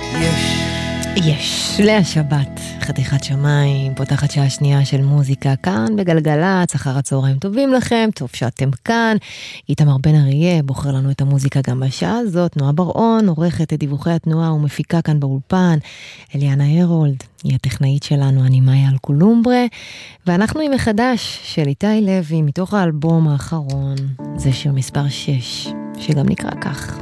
יש להשבת חתיכת שמיים, פותחת שעה שנייה של מוזיקה כאן בגלגלצ, אחר הצהריים טובים לכם, טוב שאתם כאן. איתמר בן אריה בוחר לנו את המוזיקה גם בשעה הזאת, נועה בר-און עורכת את דיווחי התנועה ומפיקה כאן באולפן, אליאנה הרולד היא הטכנאית שלנו, אני מאיה אלקולומברה, ואנחנו עם מחדש של איתי לוי מתוך האלבום האחרון, זה שיר מספר 6 שגם נקרא כך.